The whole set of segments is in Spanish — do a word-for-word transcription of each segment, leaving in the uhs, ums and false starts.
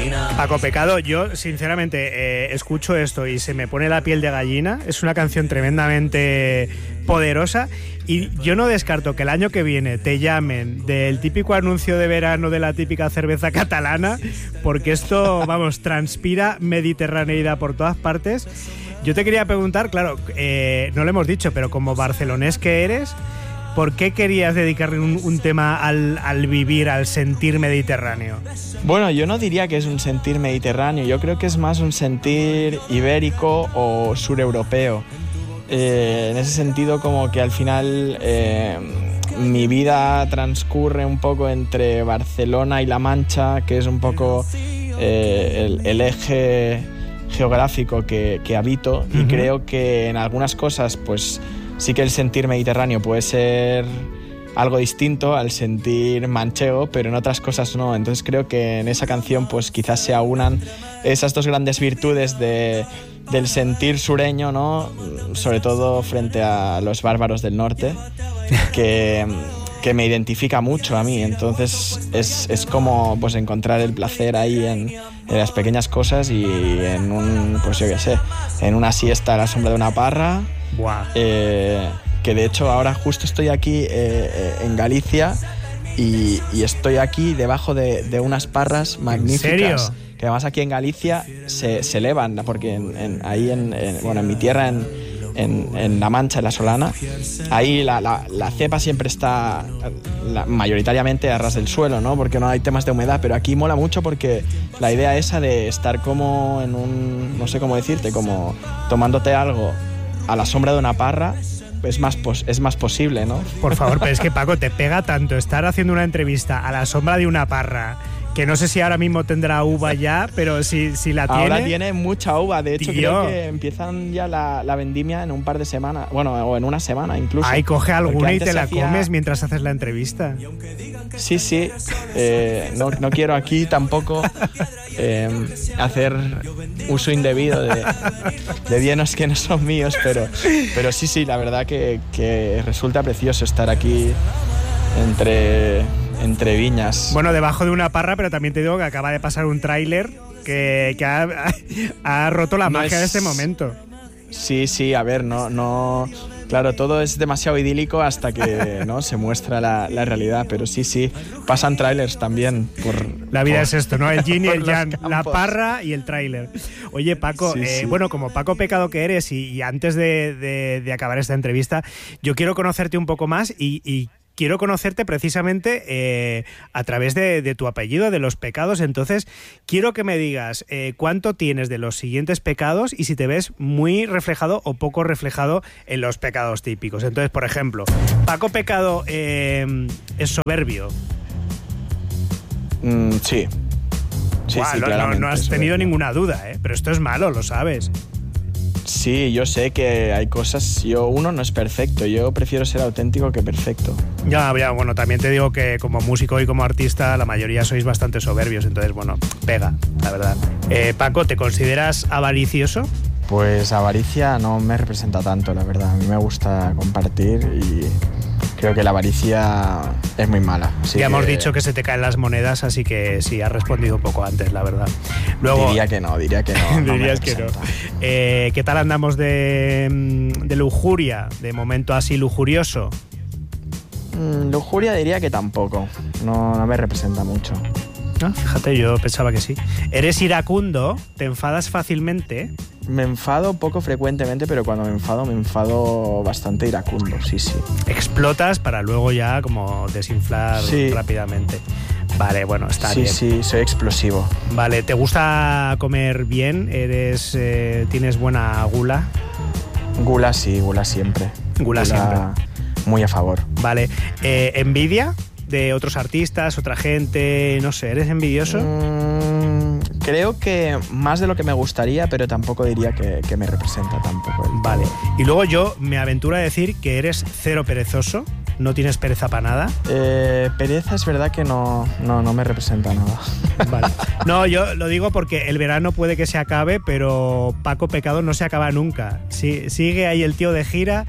Paco Pecado, yo sinceramente eh, escucho esto y se me pone la piel de gallina. Es una canción tremendamente poderosa y yo no descarto que el año que viene te llamen del típico anuncio de verano de la típica cerveza catalana, porque esto, vamos, transpira mediterraneidad por todas partes. Yo te quería preguntar, claro, eh, no lo hemos dicho, pero como barcelonés que eres, ¿por qué querías dedicarle un, un tema al, al vivir, al sentir mediterráneo? Bueno, yo no diría que es un sentir mediterráneo, yo creo que es más un sentir ibérico o sureuropeo. Eh, en ese sentido, como que al final eh, mi vida transcurre un poco entre Barcelona y La Mancha, que es un poco eh, el, el eje geográfico que, que habito, uh-huh. Y creo que en algunas cosas, pues sí que el sentir mediterráneo puede ser algo distinto al sentir manchego, pero en otras cosas no. Entonces creo que en esa canción pues quizás se aunan esas dos grandes virtudes de, del sentir sureño, ¿no? Sobre todo frente a los bárbaros del norte, que, que me identifica mucho a mí. Entonces es, es como pues encontrar el placer ahí en, en las pequeñas cosas y en un, pues yo qué sé, en una siesta a la sombra de una parra. Wow. Eh, que de hecho ahora justo estoy aquí eh, eh, en Galicia y, y estoy aquí debajo de, de unas parras magníficas. ¿En serio? Que además aquí en Galicia se, se elevan, porque en, en, ahí en, en, bueno, en mi tierra, en, en, en La Mancha, en La Solana, ahí la, la, la cepa siempre está la, mayoritariamente a ras del suelo, ¿no? Porque no hay temas de humedad, pero aquí mola mucho porque la idea esa de estar como en un, no sé cómo decirte, como tomándote algo a la sombra de una parra, es más, pos- es más posible, ¿no? Por favor, pero es que Paco, te pega tanto estar haciendo una entrevista a la sombra de una parra, que no sé si ahora mismo tendrá uva ya, pero si, si la tiene... Ahora tiene mucha uva, de hecho Tío. Creo que empiezan ya la, la vendimia en un par de semanas, bueno, o en una semana incluso. Ay, coge alguna y te la hacía... comes mientras haces la entrevista. Sí, sí, eh, no, no quiero aquí tampoco eh, hacer uso indebido de, de bienes que no son míos, pero, pero sí, sí, la verdad que, que resulta precioso estar aquí entre... entre viñas. Bueno, debajo de una parra, pero también te digo que acaba de pasar un tráiler que, que ha, ha roto la no magia es... de este momento. Sí, sí, a ver, no, no, claro, todo es demasiado idílico hasta que no se muestra la, la realidad, pero sí, sí, pasan trailers también. Por, la vida por, es esto, ¿no? El yin y el yang, campos. La parra y el tráiler. Oye, Paco, Sí, eh, sí. bueno, como Paco Pecado que eres y, y antes de, de, de acabar esta entrevista, yo quiero conocerte un poco más y, y quiero conocerte precisamente eh, a través de, de tu apellido, de los pecados. Entonces, quiero que me digas eh, cuánto tienes de los siguientes pecados y si te ves muy reflejado o poco reflejado en los pecados típicos. Entonces, por ejemplo, Paco Pecado eh, es soberbio. Mm, sí. Sí, Buah, sí, no, claramente, no has soberbio. tenido ninguna duda, ¿eh? Pero esto es malo, lo sabes. Sí, yo sé que hay cosas, yo uno no es perfecto, yo prefiero ser auténtico que perfecto. Ya, ya, bueno, también te digo que como músico y como artista la mayoría sois bastante soberbios, entonces, bueno, pega, la verdad. Eh, Paco, ¿te consideras avaricioso? Pues avaricia no me representa tanto, la verdad. A mí me gusta compartir y creo que la avaricia es muy mala. Así ya que hemos dicho que se te caen las monedas, así que sí, has respondido un poco antes, la verdad. Luego, diría que no, diría que no. no dirías que no. Eh, ¿Qué tal andamos de, de lujuria? De momento así lujurioso. Mm, lujuria diría que tampoco. No, no me representa mucho. Ah, fíjate, yo pensaba que sí. ¿Eres iracundo? ¿Te enfadas fácilmente? Me enfado poco frecuentemente, pero cuando me enfado, me enfado bastante iracundo, sí, sí. Explotas para luego ya como desinflar sí. rápidamente. Vale, bueno, está sí, bien. Sí, sí, soy explosivo. Vale, ¿te gusta comer bien? ¿Eres, eh, ¿Tienes buena gula? Gula sí, gula siempre. Gula, gula siempre. Muy a favor. Vale, eh, ¿envidia de otros artistas, otra gente? No sé, ¿eres envidioso? Mm, creo que más de lo que me gustaría, pero tampoco diría que, que me representa tampoco. Vale, y luego yo me aventuro a decir que eres cero perezoso. ¿No tienes pereza para nada? Eh, pereza es verdad que no, no, no me representa nada. Vale. No, yo lo digo porque el verano puede que se acabe, pero Paco Pecado no se acaba nunca. Sí, sigue ahí el tío de gira.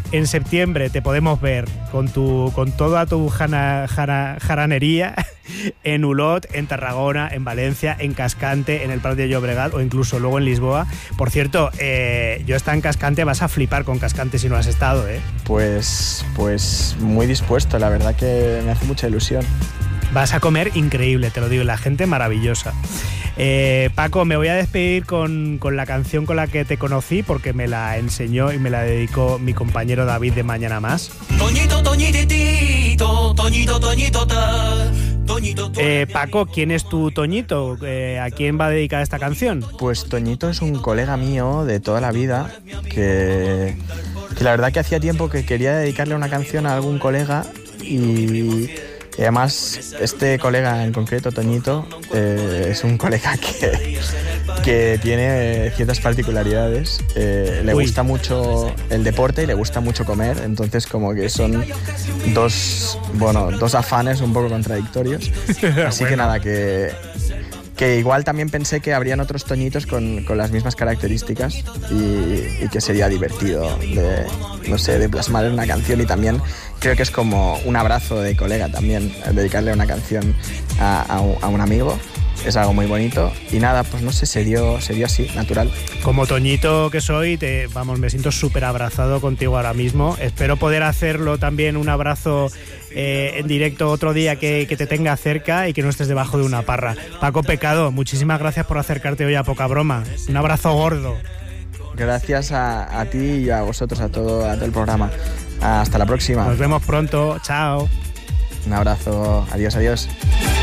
En septiembre te podemos ver con, tu, con toda tu jana, jara, jaranería en Olot, en Tarragona, en Valencia, en Cascante, en el Prat de Llobregat o incluso luego en Lisboa. Por cierto, eh, yo estaba en Cascante, vas a flipar con Cascante si no has estado, ¿eh? Pues, pues muy dispuesto, la verdad que me hace mucha ilusión. Vas a comer increíble, te lo digo, la gente maravillosa. Eh, Paco, me voy a despedir con, con la canción con la que te conocí porque me la enseñó y me la dedicó mi compañero David de Mañana Más. Toñito, toñitito, toñito, toñito, ta, toñito, eh, Paco, ¿quién es tu Toñito? Eh, ¿A quién va a dedicar esta canción? Pues Toñito es un colega mío de toda la vida que, que la verdad que hacía tiempo que quería dedicarle una canción a algún colega y... Y además, este colega en concreto, Toñito, eh, es un colega que, que tiene ciertas particularidades. Eh, le Uy. gusta mucho el deporte y le gusta mucho comer, entonces como que son dos, bueno, dos afanes un poco contradictorios. Así bueno. que nada, que... que igual también pensé que habrían otros Toñitos con, con las mismas características y, y que sería divertido de, no sé, de plasmar en una canción, y también creo que es como un abrazo de colega también, dedicarle una canción a, a, un, a un amigo. Es algo muy bonito y nada, pues no sé, se dio, se dio así, natural. Como Toñito que soy, te, vamos, me siento súper abrazado contigo ahora mismo. Espero poder hacerlo también, un abrazo eh, en directo otro día que, que te tenga cerca y que no estés debajo de una parra. Paco Pecado, muchísimas gracias por acercarte hoy a Poca Broma. Un abrazo gordo. Gracias a, a ti y a vosotros, a todo, a todo el programa. Hasta la próxima. Nos vemos pronto, chao. Un abrazo, adiós, adiós.